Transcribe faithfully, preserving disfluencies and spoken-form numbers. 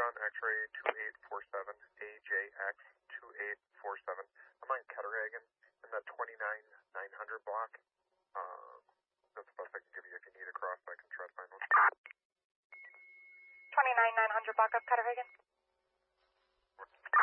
John X-ray two eight four seven, A J X two eight four seven. I'm on Ketterhagen in the twenty-nine nine hundred block. Uh, that's the best I can give you. If you need a cross, I can try to find one. twenty-nine nine hundred block of Ketterhagen.